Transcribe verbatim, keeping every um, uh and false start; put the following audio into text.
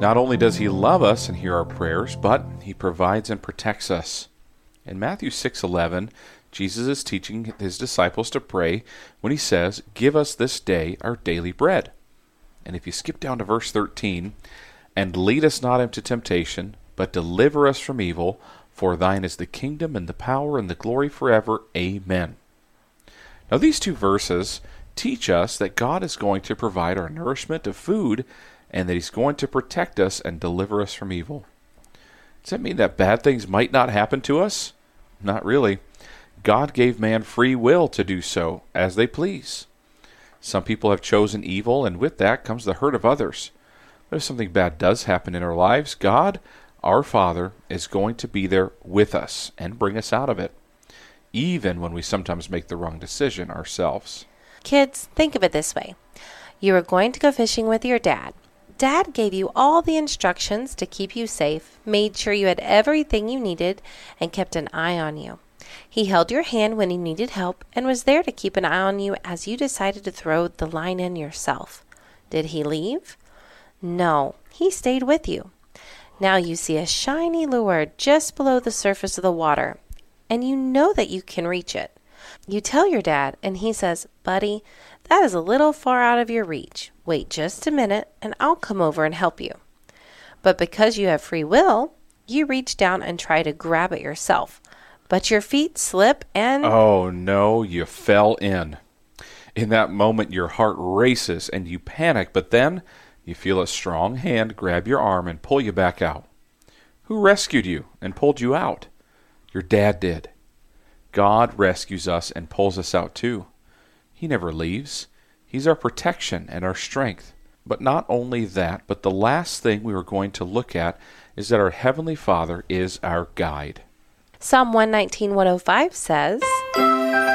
Not only does he love us and hear our prayers, but he provides and protects us. In Matthew six eleven, Jesus is teaching his disciples to pray when he says, "Give us this day our daily bread." And if you skip down to verse thirteen, "And lead us not into temptation, but deliver us from evil, for thine is the kingdom and the power and the glory forever. Amen." Now these two verses teach us that God is going to provide our nourishment of food and that he's going to protect us and deliver us from evil. Does that mean that bad things might not happen to us? Not really. God gave man free will to do so as they please. Some people have chosen evil, and with that comes the hurt of others. But if something bad does happen in our lives, God, our Father, is going to be there with us and bring us out of it, even when we sometimes make the wrong decision ourselves. Kids, think of it this way. You were going to go fishing with your dad. Dad gave you all the instructions to keep you safe, made sure you had everything you needed, and kept an eye on you. He held your hand when you needed help and was there to keep an eye on you as you decided to throw the line in yourself. Did he leave? No, he stayed with you. Now you see a shiny lure just below the surface of the water, and you know that you can reach it. You tell your dad, and he says, "Buddy, that is a little far out of your reach. Wait just a minute, and I'll come over and help you." But because you have free will, you reach down and try to grab it yourself. But your feet slip and... Oh no, you fell in. In that moment, your heart races and you panic, but then you feel a strong hand grab your arm and pull you back out. Who rescued you and pulled you out? Your dad did. God rescues us and pulls us out too. He never leaves. He's our protection and our strength. But not only that, but the last thing we were going to look at is that our Heavenly Father is our guide. Psalm one nineteen, one oh five says,